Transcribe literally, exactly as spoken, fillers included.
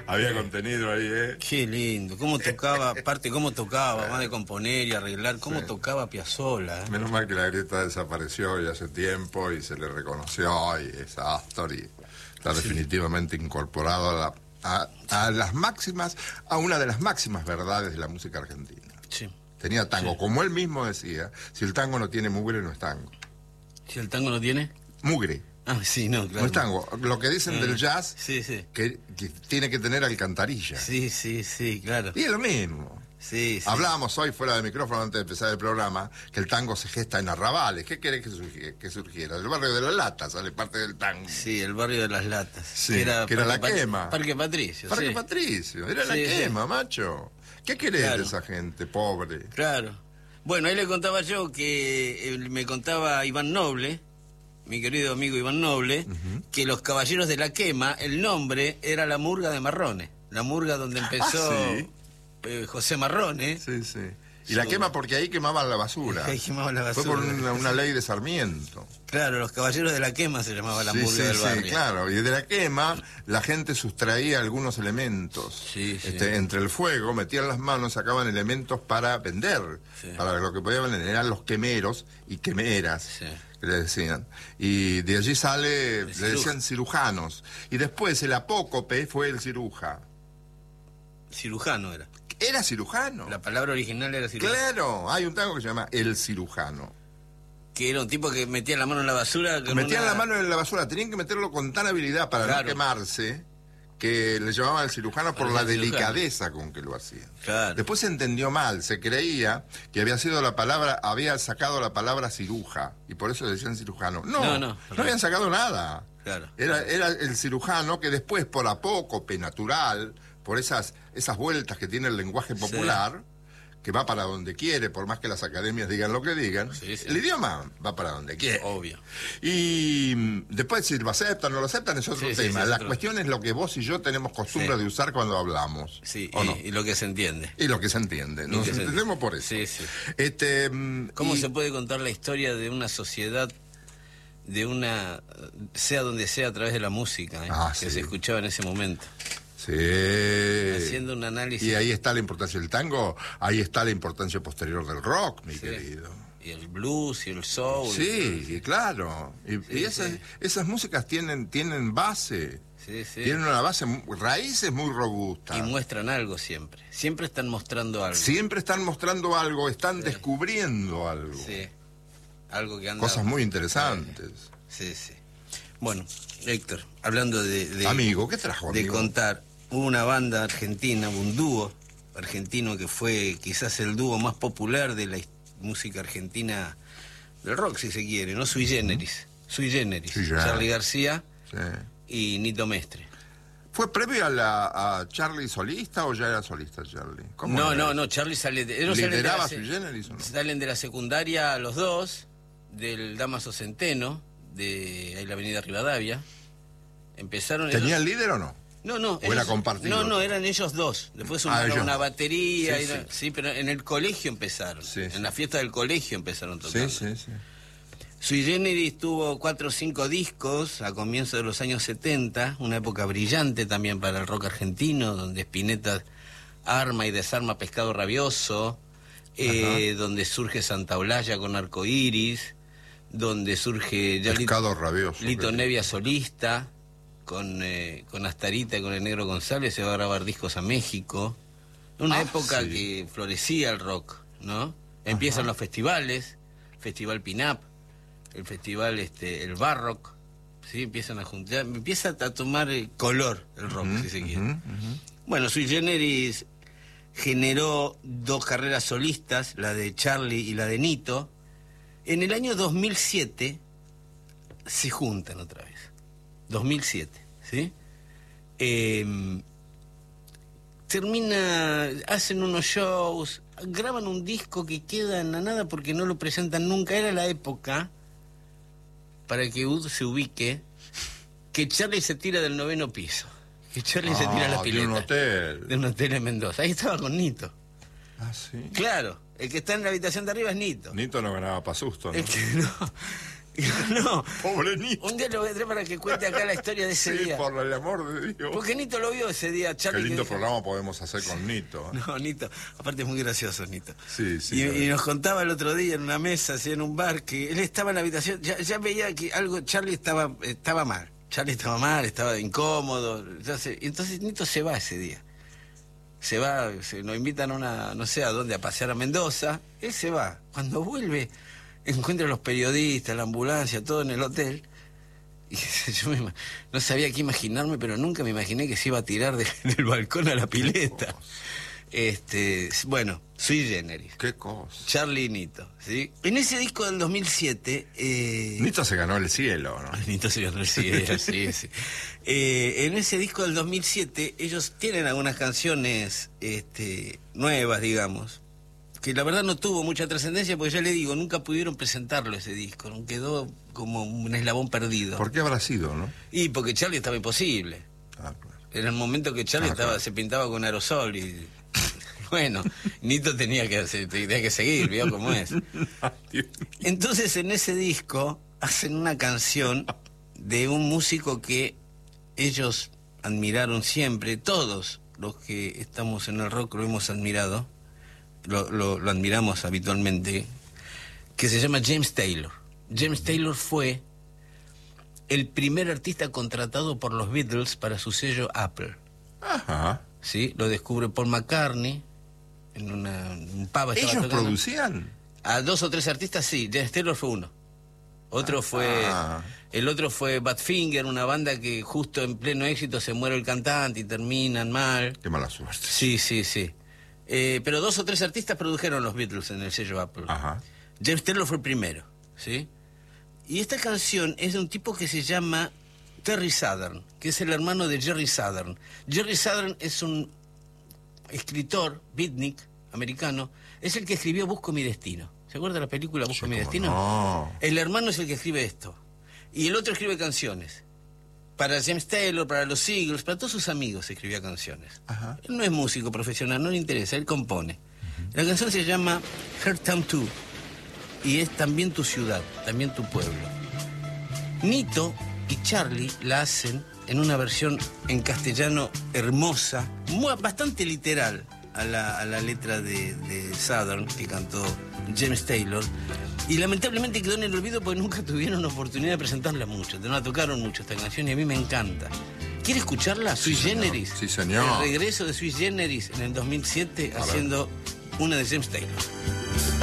Había contenido ahí, ¿eh? Qué lindo. Cómo tocaba, aparte cómo tocaba, más de componer y arreglar, cómo sí. tocaba Piazzolla. ¿eh? Menos mal que la grieta desapareció ya hace tiempo y se le reconoció y es Astor y está sí. definitivamente incorporado a, la, a, a las máximas, a una de las máximas verdades de la música argentina. Sí. Tenía tango, sí. como él mismo decía, si el tango no tiene mugre no es tango. ¿Si el tango no tiene? Mugre. Ah, sí, no, claro. No es tango. Lo que dicen ah, del jazz, sí, sí. Que, que tiene que tener alcantarilla. Sí, sí, sí, claro. Y es lo mismo. Sí, sí. Hablábamos hoy fuera de micrófono antes de empezar el programa que el tango se gesta en arrabales. ¿Qué querés que, surgiera? que surgiera? El barrio de las latas sale parte del tango. Sí, el barrio de las latas. Sí, que era, que era la quema. Parque Patricio. Parque sí. Patricio, era sí, la quema, sí. macho. ¿Qué querés claro. de esa gente pobre? Claro. Bueno, ahí le contaba yo que eh, me contaba Iván Noble, mi querido amigo Iván Noble, uh-huh. que los Caballeros de la Quema, el nombre era la murga de Marrone, la murga donde empezó ah, ¿sí? eh, José Marrone. Sí, sí. Y Su... la quema porque ahí quemaban la basura. Ahí quemaban la basura. Fue por una, una ley de Sarmiento. Claro, los Caballeros de la Quema se llamaba la sí, murga sí, del barrio. Sí, claro. Y de la quema la gente sustraía algunos elementos. Sí, sí. Este, entre el fuego, metían las manos, sacaban elementos para vender. Sí. Para lo que podían vender. Eran los quemeros y quemeras. Sí. Que le decían. Y de allí sale, el le ciruja. decían cirujanos. Y después el apócope fue el ciruja. Cirujano era. Era cirujano. La palabra original era cirujano. Claro, hay un tango que se llama El Cirujano. Que era un tipo que metía la mano en la basura. Metían una... la mano en la basura, tenían que meterlo con tan habilidad para claro. no quemarse, que le llamaban el cirujano por la delicadeza con que lo hacían. Claro. Después se entendió mal, se creía que había sido la palabra, había sacado la palabra ciruja, y por eso le decían cirujano. No, no, no, no habían sacado nada. Claro. Era, era el cirujano que después, por apócope natural, por esas, esas vueltas que tiene el lenguaje popular, sí. que va para donde quiere, por más que las academias digan lo que digan, sí, sí. el idioma va para donde quiere. Obvio. Y después si lo aceptan o no lo aceptan es otro sí, tema. Sí, sí, la otro... cuestión es lo que vos y yo tenemos costumbre sí. de usar cuando hablamos. Sí, ¿o y, no? y lo que se entiende. Y lo que se entiende. Nos entendemos entiende. por eso. Sí, sí. Este, ¿Cómo y... se puede contar la historia de una sociedad, de una, sea donde sea, a través de la música, ¿eh? ah, que sí. se escuchaba en ese momento? Sí. Haciendo un análisis. Y ahí está la importancia del tango, ahí está la importancia posterior del rock, mi sí. querido. Y el blues y el soul. Sí, y claro. Y, sí, y esas, sí. esas músicas tienen, tienen base. Sí, sí. Tienen una base, raíces muy robustas. Y muestran algo siempre. Siempre están mostrando algo. Siempre están mostrando algo, están sí. descubriendo algo. Sí. Algo que anda... Cosas muy interesantes. Sí, sí. Bueno, Héctor, hablando de... de amigo, ¿qué trajo, amigo? De contar, hubo una banda argentina, un dúo argentino que fue quizás el dúo más popular de la música argentina, del rock si se quiere, ¿no? Sui Generis. Sui Generis. Sí, Charly García sí. y Nito Mestre. ¿Fue previo a, la, a Charly solista o ya era solista Charly? No, no, no, Charly sale de... ¿Lideraba Sui Generis o no? Salen de la secundaria los dos, del Damaso Centeno, de ahí la avenida Rivadavia. Empezaron... ¿Tenía ellos... el líder o no? No, no. ¿O ellos... era compartido? No, no, eran ellos dos. Después sumaron ah, una batería. Sí, y sí. La... sí, pero en el colegio empezaron. Sí, en sí. la fiesta del colegio empezaron tocando. Sí, sí, sí. Sui Generis tuvo cuatro o cinco discos a comienzos de los años setenta, una época brillante también para el rock argentino, donde Spinetta arma y desarma Pescado Rabioso, eh, donde surge Santa Olalla con Arcoiris, donde surge ya Pescado Lito, Rabioso, Lito Nevia solista, con, eh, con Astarita y con el Negro González, se va a grabar discos a México. Una ah, época sí. que florecía el rock, ¿no? Empiezan Ajá. los festivales, Festival Pin-Up, el festival este el Barrock, ¿sí? Empiezan a juntar, empieza a tomar color el rock, uh-huh, si se quiere. Uh-huh, uh-huh. Bueno, Sui Generis generó dos carreras solistas, la de Charly y la de Nito. En el año dos mil siete se juntan otra vez. dos mil siete, ¿sí? Eh, termina, hacen unos shows, graban un disco que queda en la nada porque no lo presentan nunca. Era la época, para que Ud se ubique, que Charly se tira del noveno piso. Que Charly ah, se tira a la pileta. De un hotel. De un hotel en Mendoza. Ahí estaba con Nito. Ah, sí. Claro, el que está en la habitación de arriba es Nito. Nito no ganaba pa' susto, ¿no? El que no. No, Pobre Nito. un día lo voy a traer para que cuente acá la historia de ese Sí, día. por el amor de Dios. Porque Nito lo vio ese día, Charlie. Qué lindo que... programa podemos hacer con Nito. ¿eh? No, Nito, aparte es muy gracioso, Nito. Sí, sí. Y, y nos contaba el otro día en una mesa, así en un bar, que él estaba en la habitación, ya, ya veía que algo, Charlie estaba, estaba mal. Charlie estaba mal, estaba incómodo. Entonces, entonces Nito se va ese día. Se va, se, nos invitan a una, no sé a dónde, a pasear a Mendoza. Él se va. Cuando vuelve, encuentra a los periodistas, la ambulancia, todo en el hotel. Y yo me, no sabía qué imaginarme, pero nunca me imaginé que se iba a tirar de, del balcón a la pileta. Este, bueno, sui generis. Qué cosa. Charlie y Nito, ¿sí? En ese disco del dos mil siete... Eh... Nito se ganó el cielo, ¿no? Nito se ganó el cielo, sí, sí. Eh, en ese disco del dos mil siete, ellos tienen algunas canciones este, nuevas, digamos, que la verdad no tuvo mucha trascendencia, porque ya le digo, nunca pudieron presentarlo ese disco, ¿no? Quedó como un eslabón perdido. ¿Por qué habrá sido, no? Y porque Charlie estaba imposible. Ah, claro. Era el momento que Charlie Ah, estaba, claro. se pintaba con aerosol y... Bueno, Nito tenía que, tenía que seguir, vio cómo es. Entonces en ese disco hacen una canción de un músico que ellos admiraron siempre, todos los que estamos en el rock lo hemos admirado, lo, lo, lo admiramos habitualmente, que se llama James Taylor. James Taylor fue el primer artista contratado por los Beatles para su sello Apple. Ajá. ¿Sí? Lo descubre Paul McCartney en una, un pub. ¿Ellos tocando. producían? A dos o tres artistas, sí. James Taylor fue uno. Otro fue... Ah. El otro fue Badfinger, una banda que justo en pleno éxito se muere el cantante y terminan mal. Qué mala suerte. Sí, sí, sí. Eh, pero dos o tres artistas produjeron los Beatles en el sello Apple. Ajá. James Taylor fue el primero, ¿sí? Y esta canción es de un tipo que se llama Terry Southern, que es el hermano de Jerry Southern. Jerry Southern es un escritor, beatnik, americano, es el que escribió Busco mi destino. ¿Se acuerda de la película Busco Sí, mi cómo destino? no. El hermano es el que escribe esto. Y el otro escribe canciones. Para James Taylor, para los Eagles, para todos sus amigos escribía canciones. Ajá. Él no es músico profesional, no le interesa, él compone. Uh-huh. La canción se llama Her Town dos y es también tu ciudad, también tu pueblo. Nito y Charlie la hacen en una versión en castellano hermosa, muy, bastante literal a la, a la letra de, de Southern que cantó James Taylor, y lamentablemente quedó en el olvido porque nunca tuvieron oportunidad de presentarla mucho, no la tocaron mucho esta canción y a mí me encanta. ¿Quiere escucharla? Sui Sí, Generis. Sí, señor. El regreso de Sui Generis en el dos mil siete haciendo una de James Taylor.